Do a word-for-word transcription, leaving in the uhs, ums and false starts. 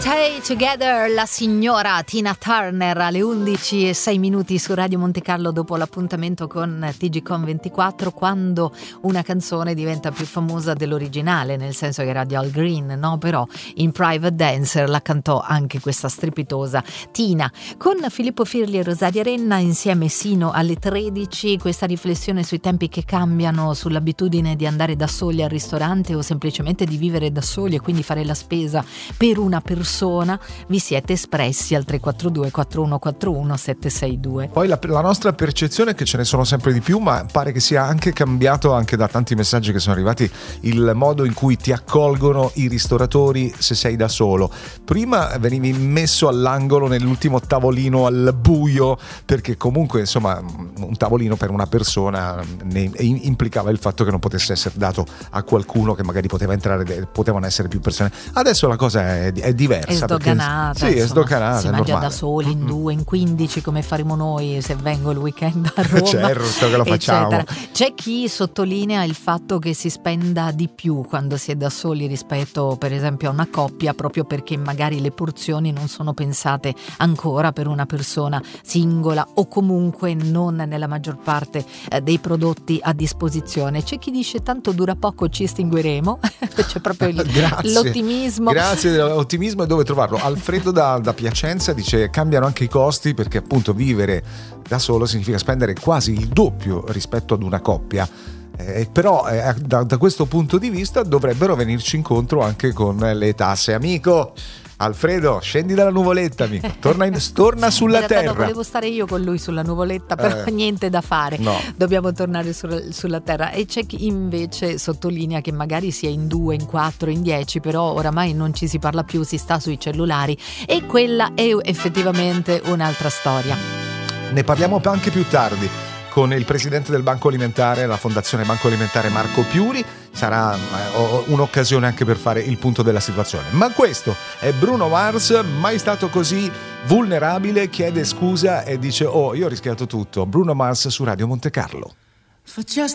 Stay Together, la signora Tina Turner alle undici e sei minuti su Radio Monte Carlo, dopo l'appuntamento con T G Con ventiquattro, quando una canzone diventa più famosa dell'originale, nel senso che era di Al Green, no? Però in Private Dancer la cantò anche questa strepitosa Tina, con Filippo Firli e Rosaria Renna insieme sino alle tredici. Questa riflessione sui tempi che cambiano, sull'abitudine di andare da soli al ristorante o semplicemente di vivere da soli e quindi fare la spesa per una persona, vi siete espressi al tre quattro due quattro uno quattro uno sette sei due. Poi la, la nostra percezione è che ce ne sono sempre di più, ma pare che sia anche cambiato, anche da tanti messaggi che sono arrivati, il modo in cui ti accolgono i ristoratori se sei da solo. Prima venivi messo all'angolo nell'ultimo tavolino al buio, perché comunque insomma un tavolino per una persona ne implicava il fatto che non potesse essere dato a qualcuno che magari poteva entrare, potevano essere più persone. Adesso la cosa è, è diversa. È sdoganata, perché, sì, è sdoganata, si è mangia normale. Da soli, in due, in quindici, come faremo noi se vengo il weekend a Roma, certo che lo facciamo. Eccetera. C'è chi sottolinea il fatto che si spenda di più quando si è da soli rispetto per esempio a una coppia, proprio perché magari le porzioni non sono pensate ancora per una persona singola, o comunque non nella maggior parte eh, dei prodotti a disposizione. C'è chi dice tanto dura poco, ci estingueremo. C'è proprio il, l'ottimismo. Grazie, l'ottimismo. E dove trovarlo? Alfredo da, da Piacenza dice: cambiano anche i costi, perché appunto vivere da solo significa spendere quasi il doppio rispetto ad una coppia. Eh, però eh, da, da questo punto di vista dovrebbero venirci incontro anche con le tasse. Amico Alfredo, scendi dalla nuvoletta, amico. Torna, in, torna sulla in realtà terra. No, volevo stare io con lui sulla nuvoletta, però eh, niente da fare. No. Dobbiamo tornare sul, sulla terra. E c'è chi invece sottolinea che magari si è in due, in quattro, in dieci, però oramai non ci si parla più, si sta sui cellulari, e quella è effettivamente un'altra storia. Ne parliamo anche più tardi con il presidente del Banco Alimentare, la Fondazione Banco Alimentare, Marco Piuri. Sarà eh, un'occasione anche per fare il punto della situazione. Ma questo è Bruno Mars, mai stato così vulnerabile, chiede scusa e dice: oh, io ho rischiato tutto. Bruno Mars su Radio Monte Carlo. For just